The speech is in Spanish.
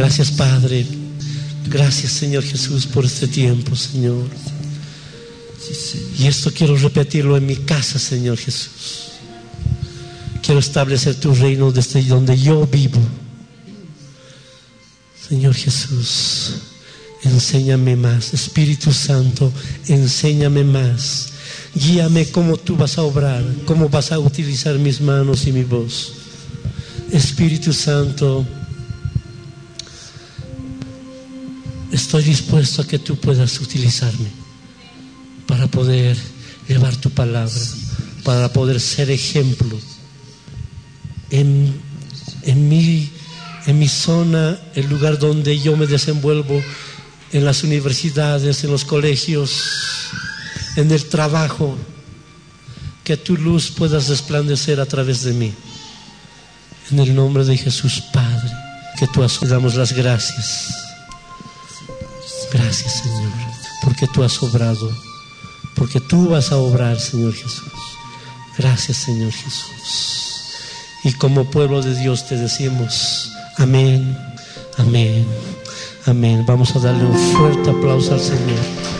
Gracias, Padre. Gracias, Señor Jesús, por este tiempo, Señor. Y esto quiero repetirlo en mi casa, Señor Jesús. Quiero establecer tu reino desde donde yo vivo. Señor Jesús, enséñame más. Espíritu Santo, enséñame más. Guíame cómo tú vas a obrar, cómo vas a utilizar mis manos y mi voz. Espíritu Santo, estoy dispuesto a que tú puedas utilizarme para poder llevar tu palabra, para poder ser ejemplo en mi zona, el lugar donde yo me desenvuelvo, en las universidades, en los colegios, en el trabajo, que tu luz puedas resplandecer a través de mí. En el nombre de Jesús, Padre, que tú has damos las gracias. Gracias, Señor, porque tú has obrado, porque tú vas a obrar, Señor Jesús. Gracias, Señor Jesús. Y como pueblo de Dios te decimos amén, amén, amén. Vamos a darle un fuerte aplauso al Señor.